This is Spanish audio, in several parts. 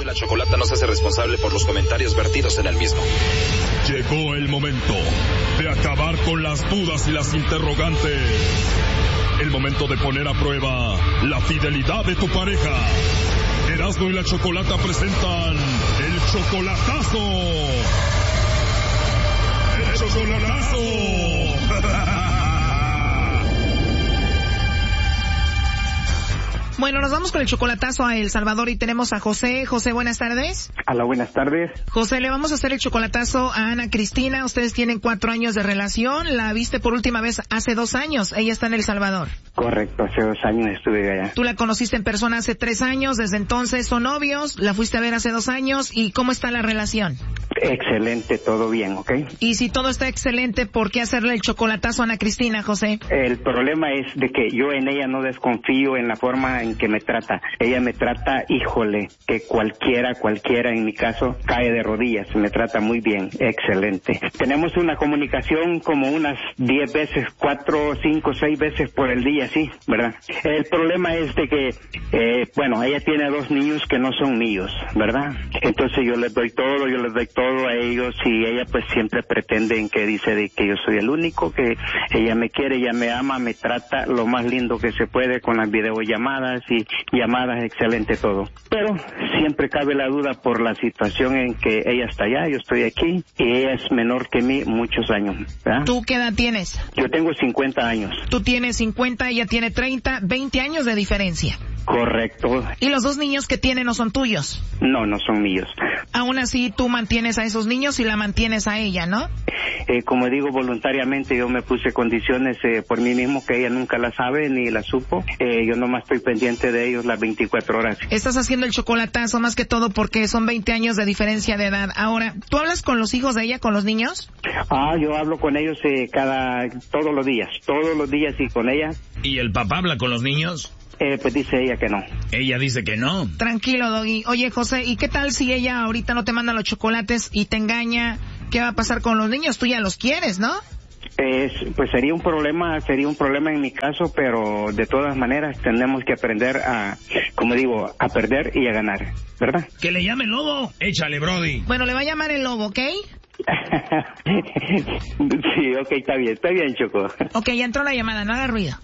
La Chocolata no se hace responsable por los comentarios vertidos en el mismo. Llegó el momento de acabar con las dudas y las interrogantes. El momento de poner a prueba la fidelidad de tu pareja. Erasmo y la Chocolata presentan el chocolatazo. ¡El chocolatazo! Bueno, nos vamos con el chocolatazo a El Salvador y tenemos a José. José, buenas tardes. Hola, buenas tardes. José, le vamos a hacer el chocolatazo a Ana Cristina. Ustedes tienen 4 años de relación. La viste por última vez hace 2 años. Ella está en El Salvador. Correcto, hace 2 años estuve allá. Tú la conociste en persona hace 3 años. Desde entonces son novios. La fuiste a ver hace 2 años. ¿Y cómo está la relación? Excelente, todo bien, ¿ok? Y si todo está excelente, ¿por qué hacerle el chocolatazo a Ana Cristina, José? El problema es de que yo en ella no desconfío en la forma en que me trata. Ella me trata, híjole, que cualquiera en mi caso, cae de rodillas. Me trata muy bien, excelente. Tenemos una comunicación como unas 10 veces, 4, 5, 6 veces por el día, sí, ¿verdad? El problema es de que, ella tiene 2 niños que no son míos, ¿verdad? Entonces yo les doy todo a ellos y ella pues siempre pretende en que dice de que yo soy el único, que ella me quiere, ella me ama, me trata lo más lindo que se puede con las videollamadas y llamadas, excelente todo. Pero siempre cabe la duda por la situación en que ella está allá, yo estoy aquí y ella es menor que mí muchos años, ¿verdad? ¿Tú qué edad tienes? Yo tengo 50 años. Tú tienes 50, ella tiene 30, 20 años de diferencia. Correcto. ¿Y los 2 niños que tiene no son tuyos? No, no son míos. Aún así, tú mantienes a esos niños y la mantienes a ella, ¿no? Como digo, voluntariamente yo me puse condiciones por mí mismo que ella nunca la sabe ni la supo. Yo nomás estoy pendiente de ellos las 24 horas. Estás haciendo el chocolatazo más que todo porque son 20 años de diferencia de edad. Ahora, ¿tú hablas con los hijos de ella, con los niños? Yo hablo con ellos todos los días y con ella. ¿Y el papá habla con los niños? Pues dice ella que no. Ella dice que no. Tranquilo, Doggy. Oye, José, ¿y qué tal si ella ahorita no te manda los chocolates y te engaña? ¿Qué va a pasar con los niños? Tú ya los quieres, ¿no? Pues sería un problema en mi caso, pero de todas maneras tenemos que aprender a perder y a ganar, ¿verdad? Que le llame el lobo. Échale, brody. Bueno, le va a llamar el lobo, ¿ok? Sí, ok, está bien, Choco. Ok, ya entró la llamada, no haga ruido.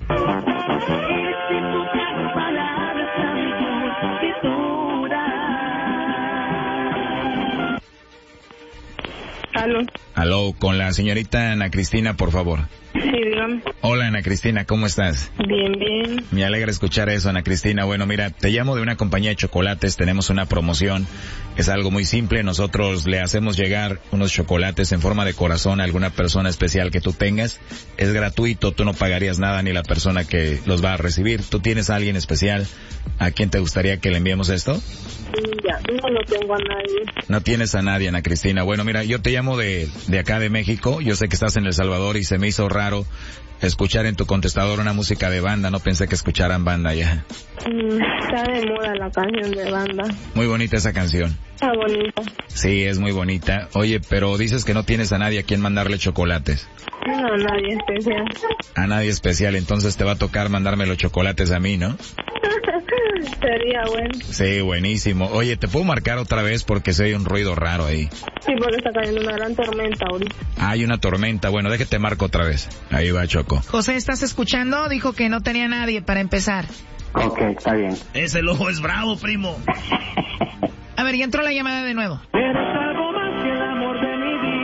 Aló, con la señorita Ana Cristina, por favor. Sí, dígame. Hola, Ana Cristina, ¿cómo estás? Bien. Me alegra escuchar eso, Ana Cristina. Bueno, mira, te llamo de una compañía de chocolates, tenemos una promoción, es algo muy simple, nosotros le hacemos llegar unos chocolates en forma de corazón a alguna persona especial que tú tengas, es gratuito, tú no pagarías nada ni la persona que los va a recibir. ¿Tú tienes a alguien especial a quien te gustaría que le enviemos esto? Ya, no tengo a nadie. No tienes a nadie, Ana Cristina. Bueno, mira, yo te llamo de acá de México, yo sé que estás en El Salvador y se me hizo raro escuchar en tu contestador una música de banda, no pensé que escucharan banda ya. Está de moda la canción de banda. Muy bonita esa canción. Está bonita. Sí, es muy bonita. Oye, pero dices que no tienes a nadie a quien mandarle chocolates. No, a nadie especial. A nadie especial, entonces te va a tocar mandarme los chocolates a mí, ¿no? Sería bueno. Sí, buenísimo. Oye, ¿te puedo marcar otra vez porque se oye un ruido raro ahí? Sí, porque está cayendo una gran tormenta ahorita. Hay una tormenta. Bueno, déjate marco otra vez. Ahí va, Choco. José, ¿estás escuchando? Dijo que no tenía nadie para empezar. Ok, está bien. Ese lobo es bravo, primo. A ver, ya entró la llamada de nuevo. Eres algo más que el amor de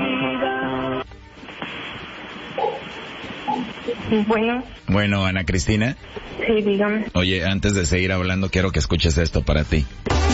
mi vida. Bueno, Ana Cristina. Sí, dígame. Oye, antes de seguir hablando, quiero que escuches esto para ti.